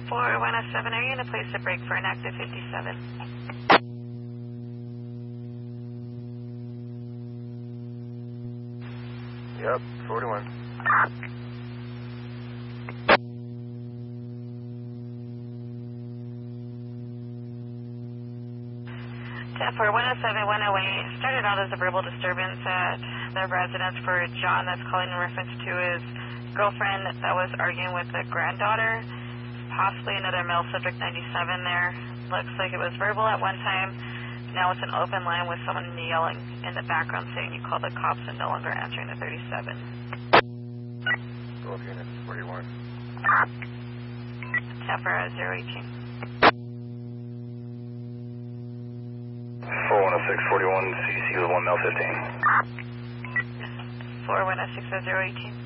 4107, are you in a place to break for an active 57? Yep, 41. 4107-108 started out as a verbal disturbance at the residence for John that's calling in reference to his girlfriend that was arguing with the granddaughter, possibly another male subject 97 there. Looks like it was verbal at one time. Now it's an open line with someone yelling in the background saying you called the cops and no longer answering the 37. Both units, 41. Tempera 018. 4106-41, CC with 1 male 15. 4106-018.